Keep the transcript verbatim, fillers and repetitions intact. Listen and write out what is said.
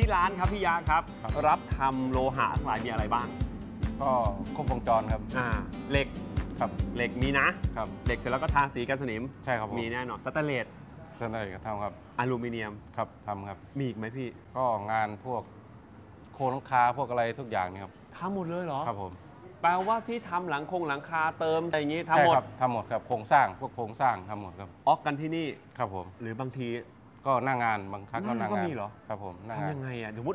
ร้านครับพี่ยาครับครับรับทำโลหะทั้งหลายมีอะไรบ้างก็ครบวงจรครับอ่าเหล็กครับเหล็กมีนะครับ เหล็กเสร็จแล้วก็ทาสีกันสนิมใช่ครับผมมีแน่นอนสแตนเลสเส้นอะไรก็ทำครับอลูมิเนียมครับทำครับมีอีกไหมพี่ก็งานพวกโครงหลังคาพวกอะไรทุกอย่างนี่ครับทำหมดเลยเหรอครับผมแปลว่าที่ทำหลังคงหลังคาเติมอะไรอย่างงี้ทำใช่หมดครับทำหมดครับโครงสร้างพวกโครงสร้างทำหมดครับออกกันที่นี่ครับผมหรือบางทีก็หน้างานบางครั้งก็หหน้าน้างานก็มีเหรอครับผมหน้างานทำยังไงอ่ะสมมติ